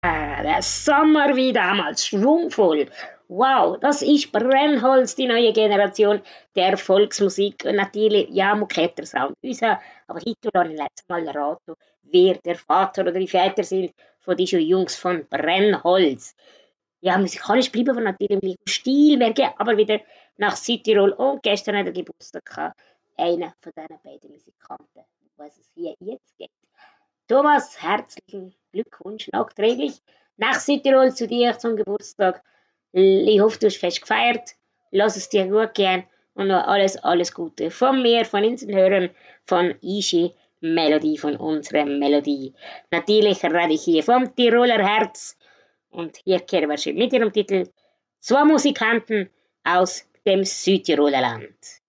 Der Sommer wie damals, schwungvoll. Wow, das ist Brennholz, die neue Generation der Volksmusik. Und natürlich, ja, man kennt den Sound. Unser, aber heute lasse ich letztes Mal raten, wer der Vater oder die Väter sind von diesen Jungs von Brennholz. Ja, musikalisch bleiben wir natürlich im gleichen Stil. Wir gehen aber wieder nach Südtirol. Und gestern hat er Geburtstag gehabt. Einer von diesen beiden Musikanten, was es hier jetzt gibt. Thomas, herzlichen Glückwunsch nachträglich nach Südtirol zu dir zum Geburtstag. Ich hoffe, du hast fest gefeiert. Lass es dir gut gehen und noch alles Gute von mir, von unseren Hörern, von Ishi Melodie, von unserer Melodie. Natürlich rede ich hier vom Tiroler Herz und hier kehren wir schon mit ihrem Titel Zwei Musikanten aus dem Südtiroler Land.